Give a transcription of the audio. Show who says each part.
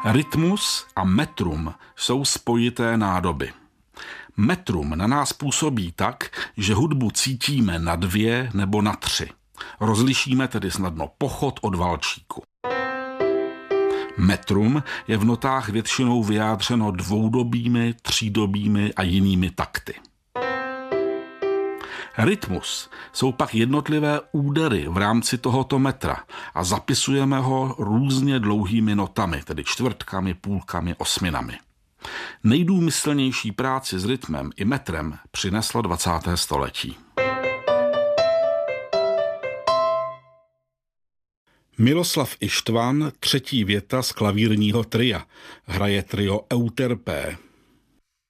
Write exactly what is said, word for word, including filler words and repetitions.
Speaker 1: Rytmus a metrum jsou spojité nádoby. Metrum na nás působí tak, že hudbu cítíme na dvě nebo na tři. Rozlišíme tedy snadno pochod od valčíku. Metrum je v notách většinou vyjádřeno dvoudobými, třídobými a jinými takty. Rytmus jsou pak jednotlivé údery v rámci tohoto metra a zapisujeme ho různě dlouhými notami, tedy čtvrtkami, půlkami, osminami. Nejdůmyslnější práci s rytmem i metrem přineslo dvacáté století. Miloslav Ištvan, třetí věta z klavírního tria. Hraje trio Euterpe.